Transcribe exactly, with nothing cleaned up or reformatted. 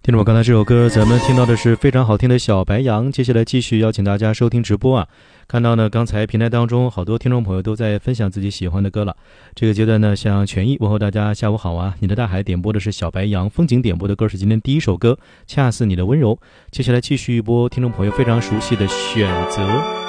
听众们，刚才这首歌咱们听到的是非常好听的小白杨，接下来继续邀请大家收听直播啊。看到呢，刚才平台当中好多听众朋友都在分享自己喜欢的歌了。这个阶段呢，向权益问候大家下午好啊。你的大海点播的是小白杨，风景点播的歌是今天第一首歌，恰似你的温柔。接下来继续一波听众朋友非常熟悉的选择。